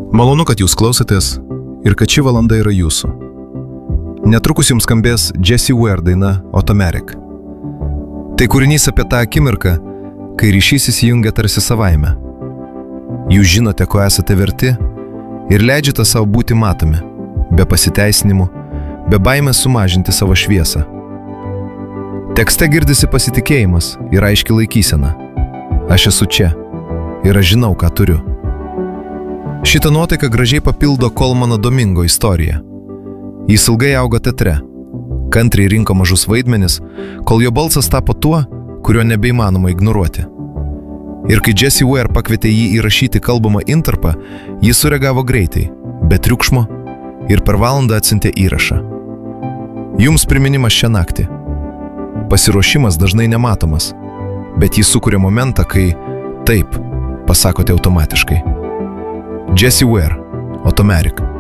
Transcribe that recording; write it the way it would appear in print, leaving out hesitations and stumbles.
Malonu, kad jūs klausotės ir kad ši valanda yra jūsų. Netrukus jums skambės Jessie Ware daina Automatic. Tai kūrinys apie tą akimirką, kai ryšys įsijungia tarsi savaime. Jūs žinote, ko esate verti ir leidžiate savo būti matomi, be pasiteisinimų, be baimės sumažinti savo šviesą. Tekste girdisi pasitikėjimas ir aiški laikysena. Aš esu čia ir aš žinau, ką turiu. Šitą nuotaiką gražiai papildo Colmano Domingo istorija. Jis ilgai augo teatre, kantriai rinko mažus vaidmenis, kol jo balsas tapo tuo, kurio nebeįmanoma ignoruoti. Ir kai Jessie Ware pakvietė jį įrašyti kalbamą intarpą, jis sureagavo greitai, be triukšmo ir per valandą atsiuntė įrašą. Jums priminimas šią naktį. Pasiruošimas dažnai nematomas, bet jis sukuria momentą, kai taip pasakote automatiškai. Jessie Ware, Automatic.